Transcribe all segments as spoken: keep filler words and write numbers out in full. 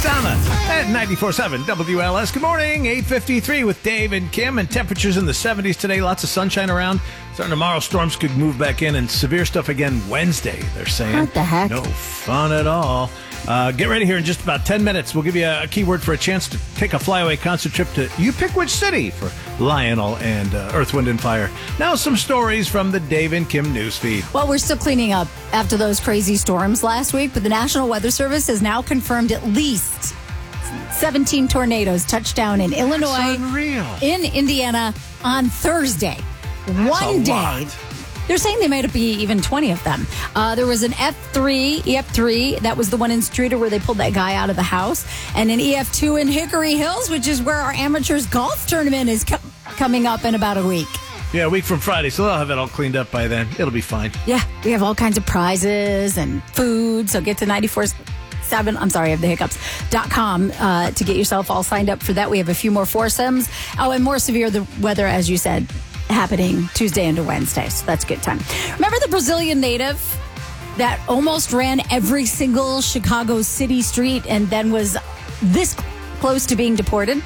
Madonna at ninety-four point seven W L S. Good morning, eight fifty-three with Dave and Kim, and temperatures in the seventies today. Lots of sunshine around. Starting tomorrow, storms could move back in, and severe stuff again Wednesday, they're saying. What the heck? No fun at all. Uh, get ready here in just about ten minutes. We'll give you a, a keyword for a chance to take a flyaway concert trip to you pick which city for Lionel and uh, Earth, Wind and Fire. Now some stories from the Dave and Kim newsfeed. Well, we're still cleaning up after those crazy storms last week, but the National Weather Service has now confirmed at least seventeen tornadoes touched down in Illinois, That's unreal. in Indiana on Thursday. That's One a day. lot. They're saying they might be even twenty of them. Uh, there was an F three, E F three, that was the one in Streeter where they pulled that guy out of the house, and an E F two in Hickory Hills, which is where our amateurs golf tournament is co- coming up in about a week. Yeah, a week from Friday, so they'll have it all cleaned up by then. It'll be fine. Yeah, we have all kinds of prizes and food, so get to ninety-four seven, I'm sorry, I have the hiccups, dot com uh, to get yourself all signed up for that. We have a few more foursomes. Oh, and more severe the weather, as you said, happening Tuesday into Wednesday, so that's a good time. Remember the Brazilian native that almost ran every single Chicago city street and then was this close to being deported?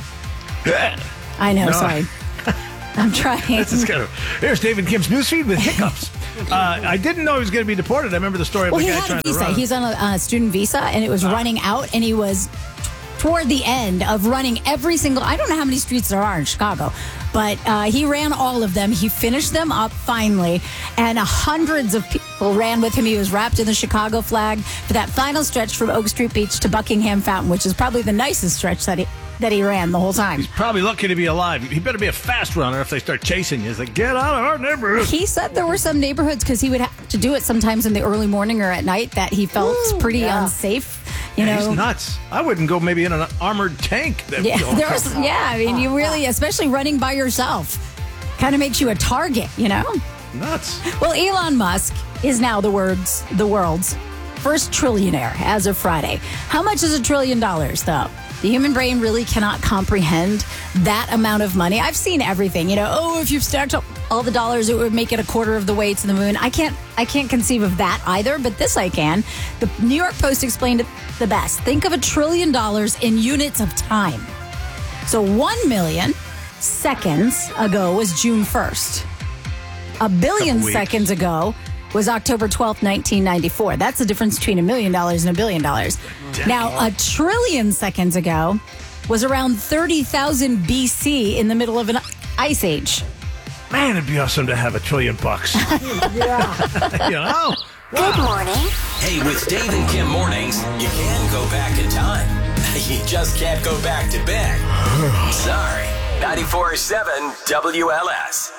I know, No. sorry. I'm trying. This is kind of, here's Dave and Kim's newsfeed with hiccups. Uh, I didn't know he was going to be deported. I remember the story of Well, the he guy had trying a to visa. run. He's on a, a student visa, and it was running out, and he was toward the end of running every single, I don't know how many streets there are in Chicago, but uh, he ran all of them. He finished them up finally, and uh, hundreds of people ran with him. He was wrapped in the Chicago flag for that final stretch from Oak Street Beach to Buckingham Fountain, which is probably the nicest stretch that he that he ran the whole time. He's probably lucky to be alive. He better be a fast runner if they start chasing you. It's like, get out of our neighborhood. He said there were some neighborhoods, because he would have to do it sometimes in the early morning or at night, that he felt Ooh, pretty yeah. unsafe. You Yeah, know, he's nuts. I wouldn't go maybe in an armored tank. That Yeah, all there was, comes- yeah, I mean, you really, especially running by yourself, kind of makes you a target, you know? Nuts. Well, Elon Musk is now the words, the world's first trillionaire as of Friday. How much is a trillion dollars, though? The human brain really cannot comprehend that amount of money. I've seen everything, you know, oh, if you've stacked up all the dollars, it would make it a quarter of the way to the moon. I can't, I can't conceive of that either, but this I can. The New York Post explained it the best. Think of a trillion dollars in units of time. So one million seconds ago was June first. A billion Couple weeks. seconds ago was October twelfth, nineteen ninety-four. That's the difference between a million dollars and a billion dollars. Now, a trillion seconds ago was around thirty thousand B C in the middle of an ice age. Man, it'd be awesome to have a trillion bucks. Yeah. You know? Good morning. Hey, with Dave and Kim mornings, you can go back in time. You just can't go back to bed. Sorry. ninety-four point seven W L S.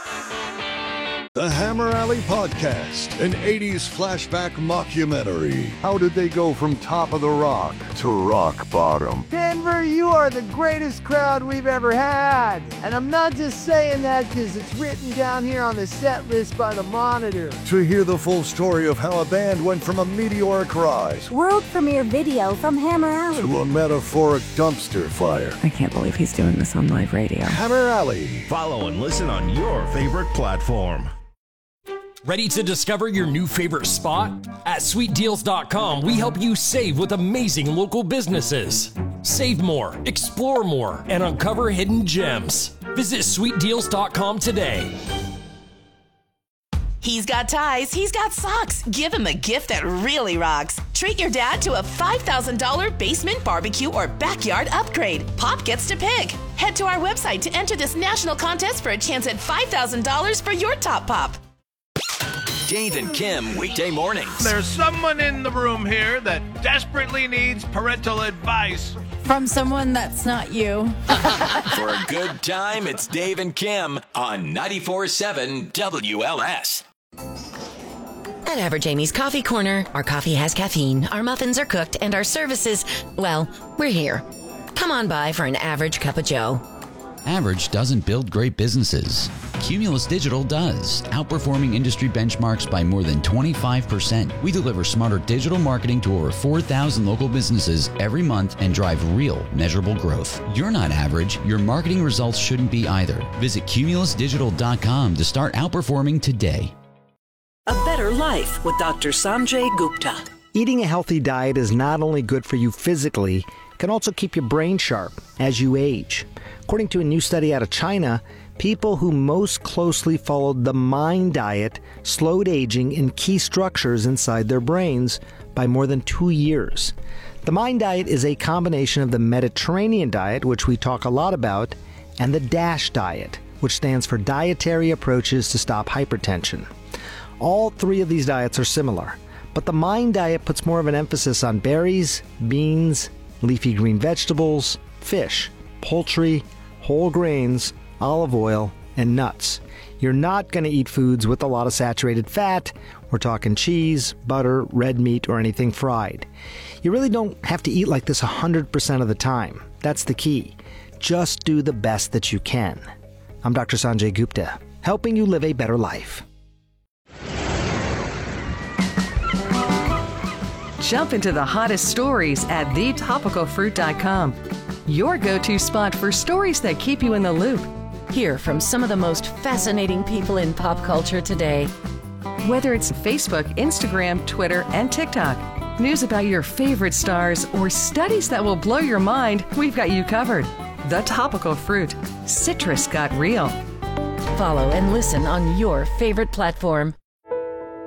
The Hammer Alley Podcast, an eighties flashback mockumentary. How did they go from top of the rock to rock bottom? Denver, you are the greatest crowd we've ever had. And I'm not just saying that because it's written down here on the set list by the Monitor. To hear the full story of how a band went from a meteoric rise World premiere video from Hammer Alley. to a metaphoric dumpster fire. I can't believe he's doing this on live radio. Hammer Alley. Follow and listen on your favorite platform. Ready to discover your new favorite spot? At sweet deals dot com, we help you save with amazing local businesses. Save more, explore more, and uncover hidden gems. Visit sweet deals dot com today. He's got ties, he's got socks. Give him a gift that really rocks. Treat your dad to a five thousand dollars basement barbecue or backyard upgrade. Pop gets to pick. Head to our website to enter this national contest for a chance at five thousand dollars for your top pop. Dave and Kim, weekday mornings. There's someone in the room here that desperately needs parental advice. From someone that's not you. For a good time, it's Dave and Kim on ninety-four point seven W L S. At Average Amy's Coffee Corner, our coffee has caffeine, our muffins are cooked, and our services, well, we're here. Come on by for an average cup of joe. Average doesn't build great businesses. Cumulus Digital does, outperforming industry benchmarks by more than twenty-five percent. We deliver smarter digital marketing to over four thousand local businesses every month and drive real, measurable growth. You're not average. Your marketing results shouldn't be either. Visit cumulus digital dot com to start outperforming today. A better life with Doctor Sanjay Gupta. Eating a healthy diet is not only good for you physically, it can also keep your brain sharp as you age. According to a new study out of China, people who most closely followed the MIND diet slowed aging in key structures inside their brains by more than two years. The MIND diet is a combination of the Mediterranean diet, which we talk a lot about, and the DASH diet, which stands for Dietary Approaches to Stop Hypertension. All three of these diets are similar, but the MIND diet puts more of an emphasis on berries, beans, leafy green vegetables, fish, poultry, whole grains, olive oil, and nuts. You're not going to eat foods with a lot of saturated fat. We're talking cheese, butter, red meat, or anything fried. You really don't have to eat like this one hundred percent of the time. That's the key. Just do the best that you can. I'm Doctor Sanjay Gupta, helping you live a better life. Jump into the hottest stories at the topical fruit dot com. Your go-to spot for stories that keep you in the loop. Hear from some of the most fascinating people in pop culture today. Whether it's Facebook, Instagram, Twitter, and TikTok, news about your favorite stars, or studies that will blow your mind, we've got you covered. The Topical Fruit. Citrus got real. Follow and listen on your favorite platform.